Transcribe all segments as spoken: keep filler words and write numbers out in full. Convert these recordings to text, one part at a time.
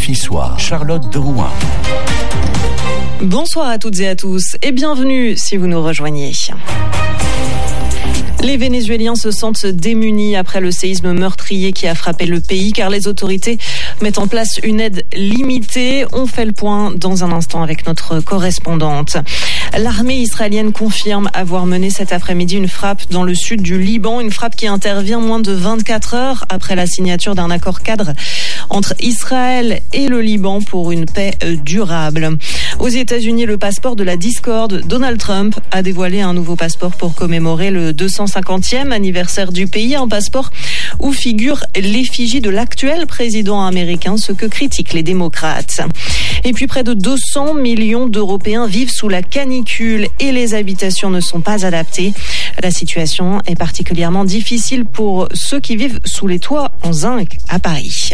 F I Soir, Charlotte de Rouen. Bonsoir à toutes et à tous et bienvenue si vous nous rejoignez. Les Vénézuéliens se sentent démunis après le séisme meurtrier qui a frappé le pays car les autorités mettent en place une aide limitée. On fait le point dans un instant avec notre correspondante. L'armée israélienne confirme avoir mené cet après-midi une frappe dans le sud du Liban, une frappe qui intervient moins de vingt-quatre heures après la signature d'un accord cadre entre Israël et le Liban pour une paix durable. Aux États-Unis, le passeport de la discorde, Donald Trump a dévoilé un nouveau passeport pour commémorer le deux cent cinquantième anniversaire du pays, un passeport où figure l'effigie de l'actuel président américain, ce que critiquent les démocrates. Et puis près de deux cents millions d'Européens vivent sous la canicule et les habitations ne sont pas adaptées. La situation est particulièrement difficile pour ceux qui vivent sous les toits en zinc à Paris.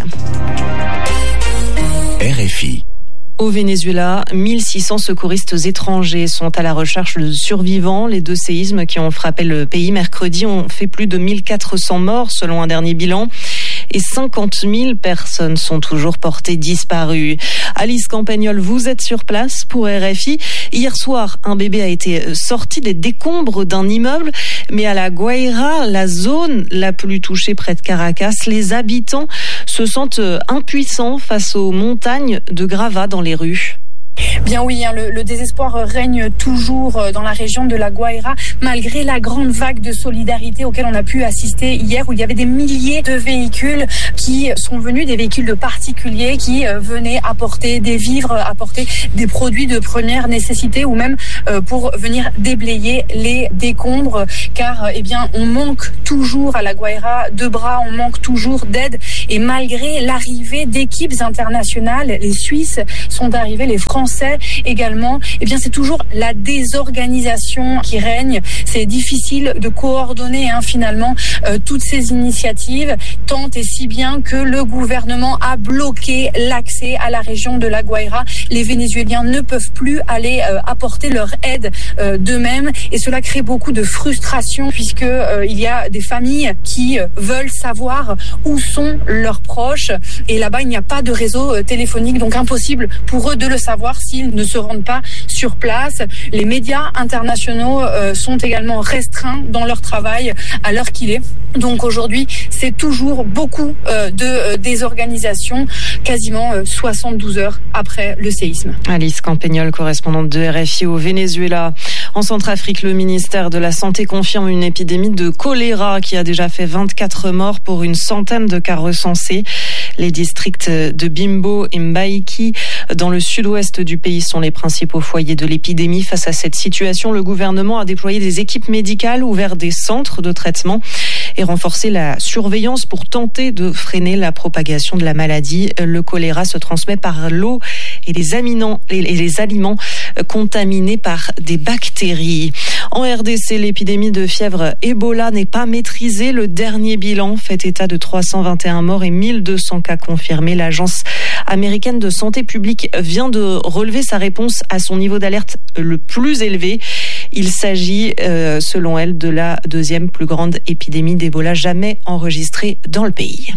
R F I. Au Venezuela, mille six cents secouristes étrangers sont à la recherche de survivants. Les deux séismes qui ont frappé le pays mercredi ont fait plus de mille quatre cents morts selon un dernier bilan. Et cinquante mille personnes sont toujours portées disparues. Alice Campagnol, vous êtes sur place pour R F I. Hier soir, un bébé a été sorti des décombres d'un immeuble. Mais à La Guaira, la zone la plus touchée près de Caracas, les habitants se sentent impuissants face aux montagnes de gravats dans les rues. Bien oui, hein, le, le désespoir règne toujours dans la région de La Guaira, malgré la grande vague de solidarité auquel on a pu assister hier, où il y avait des milliers de véhicules qui sont venus, des véhicules de particuliers qui euh, venaient apporter des vivres, apporter des produits de première nécessité, ou même euh, pour venir déblayer les décombres, car euh, eh bien on manque toujours à La Guaira de bras, on manque toujours d'aide, et malgré l'arrivée d'équipes internationales, les Suisses sont arrivés, les Français également, eh bien c'est toujours la désorganisation qui règne. C'est difficile de coordonner hein, finalement euh, toutes ces initiatives, tant et si bien que le gouvernement a bloqué l'accès à la région de La Guaira. Les Vénézuéliens ne peuvent plus aller euh, apporter leur aide euh, d'eux-mêmes, et cela crée beaucoup de frustration puisque euh, il y a des familles qui euh, veulent savoir où sont leurs proches, et là-bas il n'y a pas de réseau euh, téléphonique, donc impossible pour eux de le savoir s'ils ne se rendent pas sur place. Les médias internationaux euh, sont également restreints dans leur travail à l'heure qu'il est. Donc aujourd'hui, c'est toujours beaucoup euh, de euh, désorganisation, quasiment euh, soixante-douze heures après le séisme. Alice Campagnol, correspondante de R F I au Venezuela. En Centrafrique, le ministère de la Santé confirme une épidémie de choléra qui a déjà fait vingt-quatre morts pour une centaine de cas recensés. Les districts de Bimbo et Mbaïki, dans le sud-ouest du pays, sont les principaux foyers de l'épidémie. Face à cette situation, le gouvernement a déployé des équipes médicales, ouvert des centres de traitement et renforcé la surveillance pour tenter de freiner la propagation de la maladie. Le choléra se transmet par l'eau et les, aminants, et les aliments contaminés par des bactéries. En R D C, l'épidémie de fièvre Ebola n'est pas maîtrisée. Le dernier bilan fait état de trois cent vingt et un morts et mille deux cents cas confirmés. L'Agence américaine de santé publique vient de relever sa réponse à son niveau d'alerte le plus élevé. Il s'agit, euh, selon elle, de la deuxième plus grande épidémie d'Ebola jamais enregistrée dans le pays.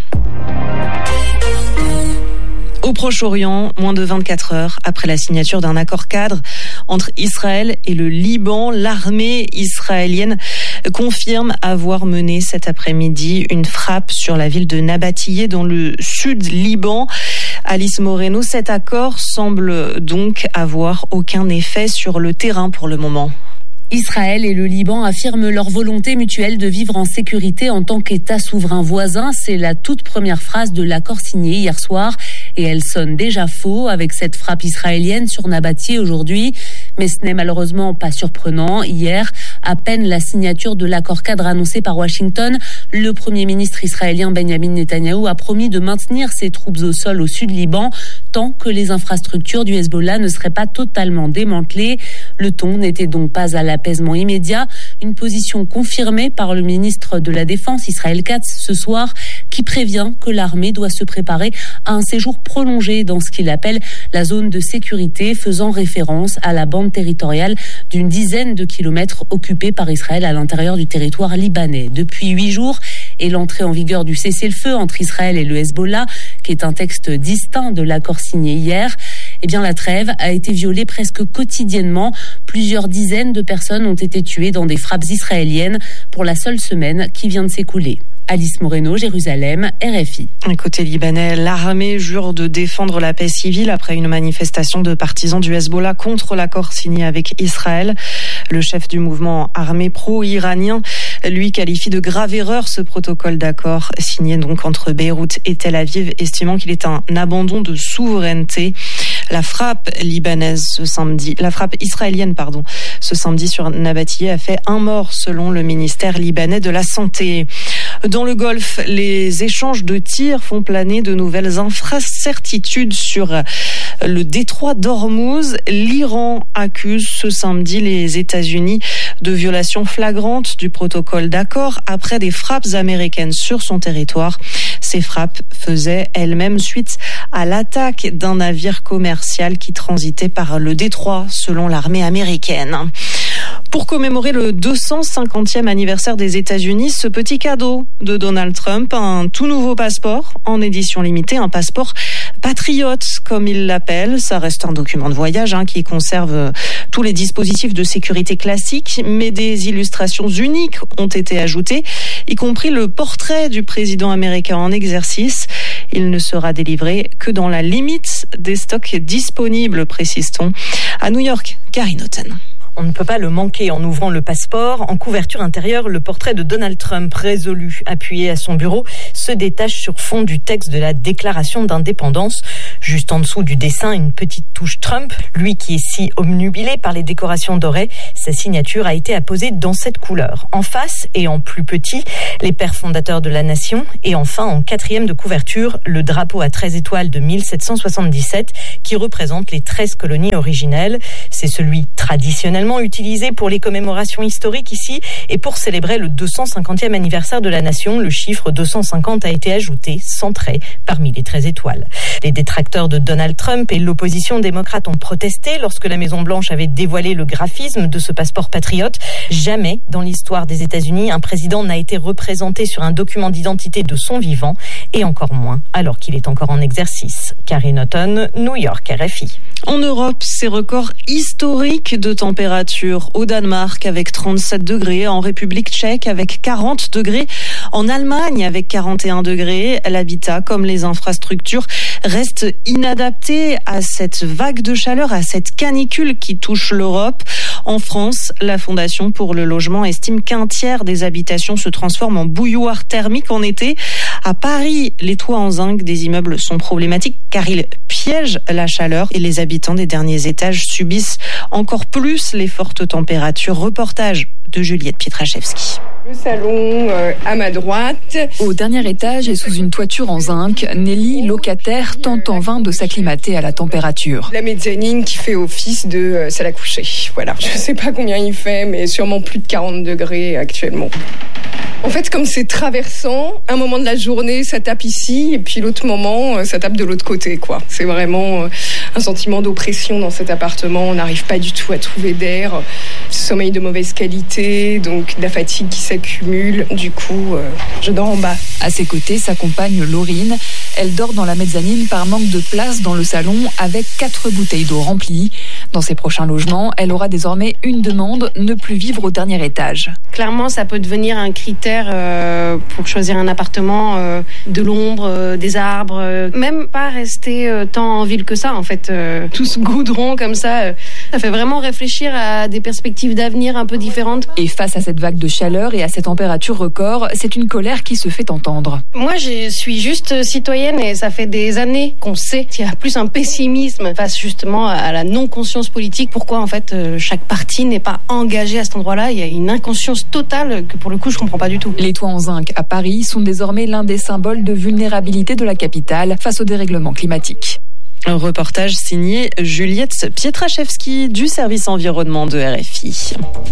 Au Proche-Orient, moins de vingt-quatre heures après la signature d'un accord cadre entre Israël et le Liban, l'armée israélienne confirme avoir mené cet après-midi une frappe sur la ville de Nabatiyeh dans le sud Liban. Alice Moreno, cet accord semble donc avoir aucun effet sur le terrain pour le moment. Israël et le Liban affirment leur volonté mutuelle de vivre en sécurité en tant qu'État souverain voisin. C'est la toute première phrase de l'accord signé hier soir et elle sonne déjà faux avec cette frappe israélienne sur Nabatiyeh aujourd'hui. Mais ce n'est malheureusement pas surprenant. Hier, à peine la signature de l'accord cadre annoncé par Washington, le Premier ministre israélien Benjamin Netanyahou a promis de maintenir ses troupes au sol au sud Liban tant que les infrastructures du Hezbollah ne seraient pas totalement démantelées. Le ton n'était donc pas à l'apaisement immédiat. Une position confirmée par le ministre de la Défense, Israël Katz, ce soir, qui prévient que l'armée doit se préparer à un séjour prolongé dans ce qu'il appelle la zone de sécurité, faisant référence à la bande territoriale d'une dizaine de kilomètres occupée par Israël à l'intérieur du territoire libanais. Depuis huit jours et l'entrée en vigueur du cessez-le-feu entre Israël et le Hezbollah, qui est un texte distinct de l'accord signé hier. Eh bien, la trêve a été violée presque quotidiennement. Plusieurs dizaines de personnes ont été tuées dans des frappes israéliennes pour la seule semaine qui vient de s'écouler. Alice Moreno, Jérusalem, R F I. Côté libanais, l'armée jure de défendre la paix civile après une manifestation de partisans du Hezbollah contre l'accord signé avec Israël. Le chef du mouvement armé pro-iranien, lui, qualifie de grave erreur ce protocole d'accord signé donc entre Beyrouth et Tel Aviv, estimant qu'il est un abandon de souveraineté. La frappe libanaise ce samedi, la frappe israélienne, pardon, ce samedi sur Nabatiyeh a fait un mort selon le ministère libanais de la Santé. Dans le Golfe, les échanges de tirs font planer de nouvelles incertitudes sur le détroit d'Ormuz. L'Iran accuse ce samedi les États-Unis de violation flagrante du protocole d'accord après des frappes américaines sur son territoire. Ces frappes faisaient elles-mêmes suite à l'attaque d'un navire commercial qui transitait par le détroit, selon l'armée américaine. Pour commémorer le deux cent cinquantième anniversaire des États-Unis, ce petit cadeau de Donald Trump, un tout nouveau passeport en édition limitée, un passeport patriote comme il l'appelle. Ça reste un document de voyage hein, qui conserve tous les dispositifs de sécurité classiques, mais des illustrations uniques ont été ajoutées, y compris le portrait du président américain en exercice. Il ne sera délivré que dans la limite des stocks disponibles, précise-t-on. À New York, Karine Houghton. On ne peut pas le manquer en ouvrant le passeport. En couverture intérieure, le portrait de Donald Trump, résolu, appuyé à son bureau, se détache sur fond du texte de la Déclaration d'indépendance. Juste en dessous du dessin, une petite touche Trump. Lui qui est si obnubilé par les décorations dorées, sa signature a été apposée dans cette couleur. En face et en plus petit, les pères fondateurs de la nation. Et enfin, en quatrième de couverture, le drapeau à treize étoiles de mille sept cent soixante-dix-sept qui représente les treize colonies originelles. C'est celui traditionnellement utilisé pour les commémorations historiques ici et pour célébrer le deux cent cinquantième anniversaire de la nation. Le chiffre deux cent cinquante a été ajouté, sans trait, parmi les treize étoiles. Les détracteurs de Donald Trump et l'opposition démocrate ont protesté lorsque la Maison-Blanche avait dévoilé le graphisme de ce passeport patriote. Jamais dans l'histoire des États-Unis, un président n'a été représenté sur un document d'identité de son vivant, et encore moins alors qu'il est encore en exercice. Karine Houghton, New York, R F I. En Europe, ces records historiques de température au Danemark avec trente-sept degrés, en République tchèque avec quarante degrés, en Allemagne avec quarante et un degrés. L'habitat comme les infrastructures restent inadaptés à cette vague de chaleur, à cette canicule qui touche l'Europe. En France, la Fondation pour le logement estime qu'un tiers des habitations se transforment en bouilloire thermique en été. À Paris, les toits en zinc des immeubles sont problématiques car ils piègent la chaleur et les habitants des derniers étages subissent encore plus les fortes températures. Reportage de Juliette Pietraszewski. Le salon euh, à ma droite. Au dernier étage et sous une toiture en zinc, Nelly, locataire, tente en vain de s'acclimater à la température. La mezzanine qui fait office de euh, salle à coucher. Voilà, je ne sais pas combien il fait, mais sûrement plus de quarante degrés actuellement. En fait, comme c'est traversant, un moment de la journée, ça tape ici, et puis l'autre moment, ça tape de l'autre côté, quoi. C'est vraiment un sentiment d'oppression dans cet appartement. On n'arrive pas du tout à trouver d'air. Sommeil de mauvaise qualité, donc de la fatigue qui s'accumule. Du coup, euh, je dors en bas. À ses côtés, sa compagne Laurine. Elle dort dans la mezzanine par manque de place dans le salon avec quatre bouteilles d'eau remplies. Dans ses prochains logements, elle aura désormais une demande, ne plus vivre au dernier étage. Clairement, ça peut devenir un critère euh, pour choisir un appartement, euh, de l'ombre, euh, des arbres, euh, même pas rester euh, tant en ville que ça en fait. Euh, tout ce goudron comme ça, euh, ça fait vraiment réfléchir à des perspectives d'avenir un peu différentes. Et face à cette vague de chaleur et à ces températures records, c'est une colère qui se fait entendre. Moi, je suis juste citoyenne et ça fait des années qu'on sait qu'il y a plus un pessimisme face justement à la non-conscience politique. Pourquoi en fait chaque parti n'est pas engagé à cet endroit-là? Il y a une inconscience totale que pour le coup je comprends pas du tout. Les toits en zinc à Paris sont désormais l'un des symboles de vulnérabilité de la capitale face au dérèglement climatique. Un reportage signé Juliette Pietraszewski du service environnement de R F I.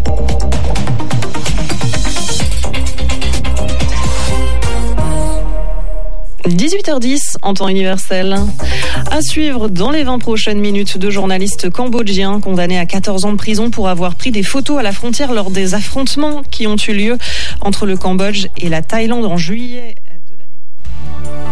dix-huit heures dix en temps universel. À suivre dans les vingt prochaines minutes, deux journalistes cambodgiens condamnés à quatorze ans de prison pour avoir pris des photos à la frontière lors des affrontements qui ont eu lieu entre le Cambodge et la Thaïlande en juillet.